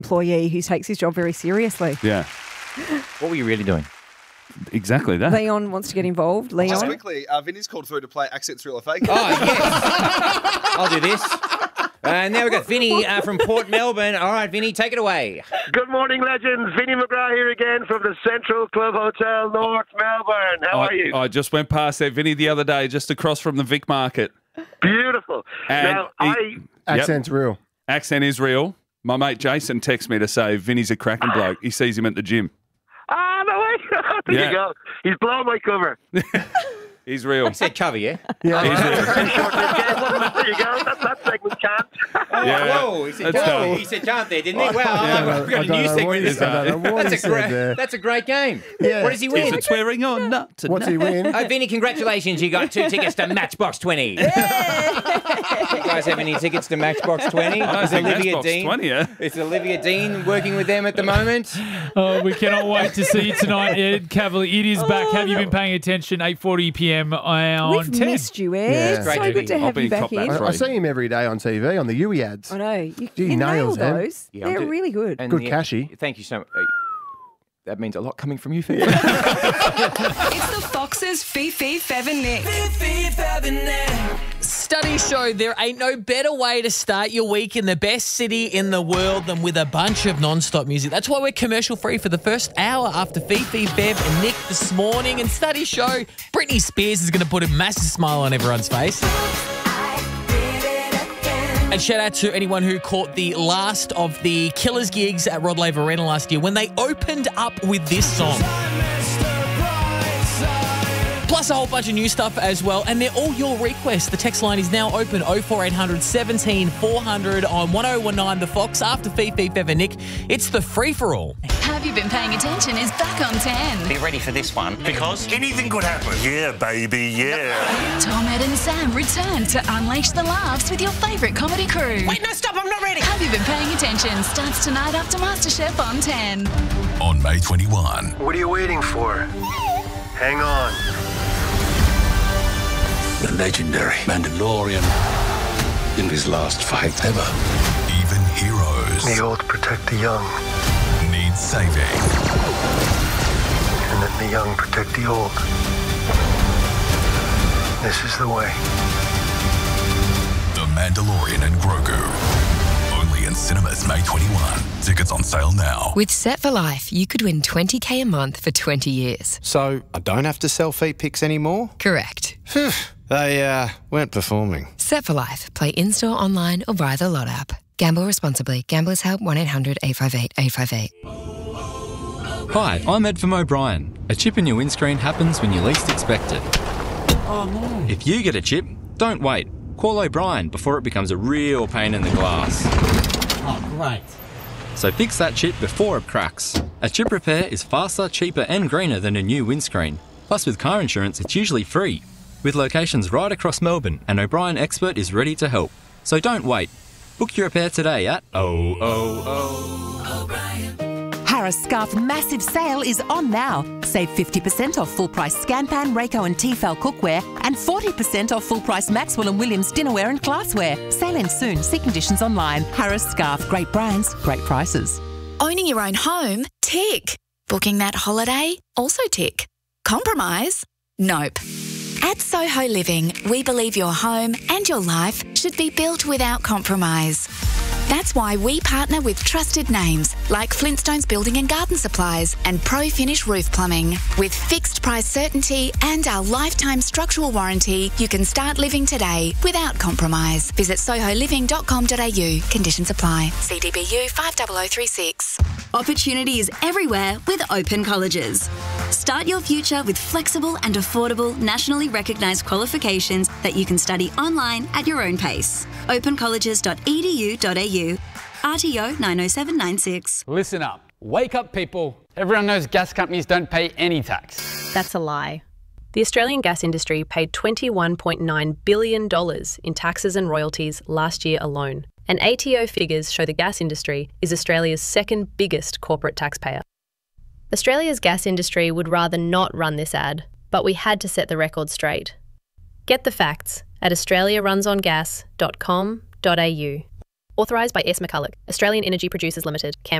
employee who takes his job very seriously. Yeah, What were you really doing? exactly that. Leon wants to get involved. Leon. Just quickly, Vinny's called through to play Accents Real or Fake. Oh, yes. I'll do this. And now we've got Vinny from Port Melbourne. All right, Vinny, take it away. Good morning, legends. Vinny McGrath here again from the Central Club Hotel, North Melbourne. How are you? I just went past there, Vinny, the other day, just across from the Vic Market. Beautiful. And Accent's real. Accent is real. My mate Jason texts me to say Vinny's a cracking bloke. He sees him at the gym. Ah, no way. There you go. He's blown my cover. He's real. He said cover, yeah? Yeah. He's real. There you go. That segment can't. Yeah. Whoa, he said That's can't. done. He said can't there, didn't he? Wow, Yeah, we've got a I new don't know what segment he this said. I time. don't know what he said there. That's a great game. Yeah. What does he win? Is it swearing or not tonight? What's he win? Oh, Vinny, congratulations. You got 2 tickets to Matchbox 20. You guys have any tickets to Matchbox 20? I don't Is think Olivia Matchbox Dean? 20, yeah. Is Olivia Dean working with them at the moment? Oh, we cannot wait to see you tonight, Ed Cavalier. It is back. Have you been paying attention? 8:40 p.m. on We've 10. missed you, Ed. Yeah. So Great to good be to here. have I'll you be back cop that in. for I see him every day on TV, on the Yui ads. I know. You He nail nails them. those. Yeah, I'm They're doing- really good. And Good cashy. Thank you so much. That means a lot coming from you, Fee. It's the Foxes, Fifi, Fev and Nick. Studies show there ain't no better way to start your week in the best city in the world than with a bunch of non-stop music. That's why we're commercial free for the first hour after Fifi, Fev and Nick this morning. And studies show Britney Spears is going to put a massive smile on everyone's face. And shout out to anyone who caught the last of the Killers gigs at Rod Laver Arena last year when they opened up with this song. Plus a whole bunch of new stuff as well, and they're all your requests. The text line is now open 04800 17 400 on 1019 The Fox. After Fifi, Fev and Nick, it's the free-for-all. Have You Been Paying Attention is back on 10. Be ready for this one because anything could happen. Yeah, baby, yeah. Tom, Ed and Sam return to unleash the laughs with your favourite comedy crew. Wait, no, stop, I'm not ready. Have You Been Paying Attention starts tonight after MasterChef on 10. On May 21. What are you waiting for? Hang on. The legendary Mandalorian in his last fight ever. Even heroes The old protect the young, need saving. and then the young protect the old. This is the way. The Mandalorian and Grogu. Only in cinemas May 21. Tickets on sale now. With Set for Life, you could win $20,000 a month for 20 years. So I don't have to sell feet pics anymore? Correct. They weren't performing. Set for Life. Play in-store, online or via the Lot app. Gamble responsibly. Gamblers Help 1-800-858-858. Hi, I'm Ed from O'Brien. A chip in your windscreen happens when you least expect it. Oh, no. If you get a chip, don't wait. Call O'Brien before it becomes a real pain in the glass. Oh, great. So fix that chip before it cracks. A chip repair is faster, cheaper and greener than a new windscreen. Plus with car insurance, it's usually free. With locations right across Melbourne, an O'Brien expert is ready to help. So don't wait. Book your repair today at Harris Scarf massive sale is on now. Save 50% off full price Scanpan, Rayco and Tefal cookware and 40% off full price Maxwell and Williams dinnerware and glassware. Sale ends soon. See conditions online. Harris Scarf. Great brands, great prices. Owning your own home? Tick. Booking that holiday? Also tick. Compromise? Nope. At Soho Living, we believe your home and your life should be built without compromise. That's why we partner with trusted names like Flintstones Building and Garden Supplies and Pro Finish Roof Plumbing. With fixed price certainty and our lifetime structural warranty, you can start living today without compromise. Visit soholiving.com.au. Conditions apply. CDBU 50036. Opportunity is everywhere with Open Colleges. Start your future with flexible and affordable nationally recognised qualifications that you can study online at your own pace. opencolleges.edu.au. RTO 90796. Listen up. Wake up, people. Everyone knows gas companies don't pay any tax. That's a lie. The Australian gas industry paid $21.9 billion in taxes and royalties last year alone. And ATO figures show the gas industry is Australia's second biggest corporate taxpayer. Australia's gas industry would rather not run this ad, but we had to set the record straight. Get the facts at australiarunsongas.com.au. Authorised by S. McCulloch, Australian Energy Producers Limited, Canberra.